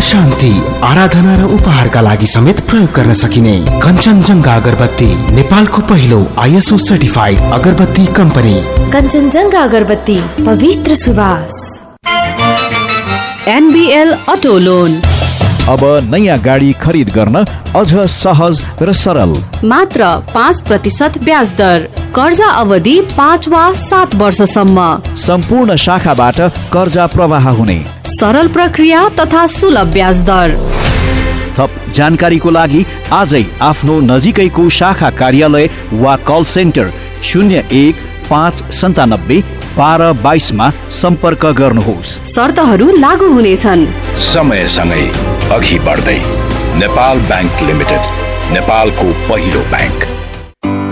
शान्ति, आराधना र उपहारका लागि समेत प्रयोग गर्न सकिने कञ्चनजङ्घा अगरबत्ती नेपालको पहिलो ISO सर्टिफाइड अगरबत्ती कम्पनी। कञ्चनजङ्घा अगरबत्ती, पवित्र सुवास। NBL अटो लोन अब नयाँ गाडी खरिद गर्न अझ सहज र सरल। मात्र 5% ब्याज दर, कर्जा अवधि 5 वा 7 वर्षसम्म। सम्पूर्ण शाखाबाट कर्जा प्रवाह हुने सरल प्रक्रिया तथा सुलभ ब्याज दर। थप जानकारीको लागि आजै आफ्नो नजिकैको शाखा कार्यालय वा कल सेन्टर 01-597 1222 मा सम्पर्क गर्नुहोस्। शर्तहरू लागू हुनेछन्। समयसँगै अघि बढ्दै नेपाल बैंक लिमिटेड, नेपालको पहिलो बैंक।